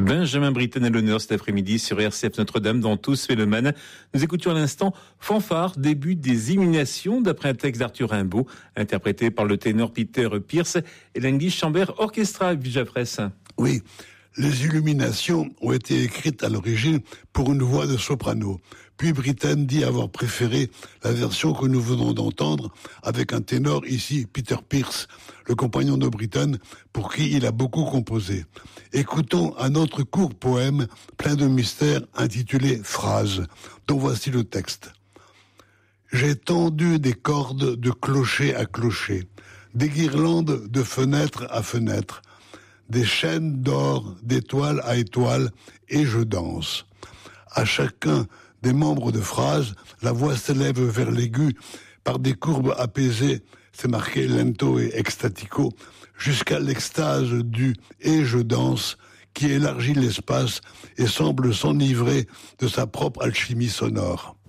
Benjamin Britten à l'honneur cet après-midi sur RCF Notre-Dame dans Tous fait le Man. Nous écoutions à l'instant Fanfare, début des Illuminations d'après un texte d'Arthur Rimbaud, interprété par le ténor Peter Pierce et l'English Chamber Orchestra, Vijafres. Oui, les Illuminations ont été écrites à l'origine pour une voix de soprano. Puis Britten dit avoir préféré la version que nous venons d'entendre avec un ténor, ici Peter Pierce, le compagnon de Britten, pour qui il a beaucoup composé. Écoutons un autre court poème plein de mystère intitulé « Phrases », dont voici le texte. J'ai tendu des cordes de clocher à clocher, des guirlandes de fenêtre à fenêtre, des chaînes d'or d'étoile à étoile, et je danse. À chacun des membres de phrase, la voix s'élève vers l'aigu par des courbes apaisées, c'est marqué lento et extatico, jusqu'à l'extase du « et je danse » qui élargit l'espace et semble s'enivrer de sa propre alchimie sonore.